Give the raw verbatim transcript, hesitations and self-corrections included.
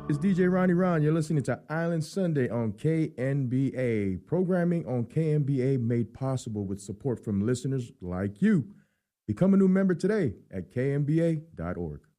It's D J Ronnie Ron. You're listening to Island Sunday on K N B A. Programming on K N B A made possible with support from listeners like you. Become a new member today at K N B A dot org.